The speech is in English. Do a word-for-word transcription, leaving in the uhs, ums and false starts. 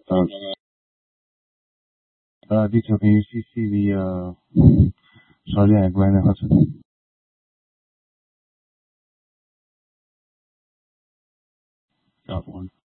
Uh, uh, Dito, can you see, see the uh, Sergeant at Brandon Hudson? Got one.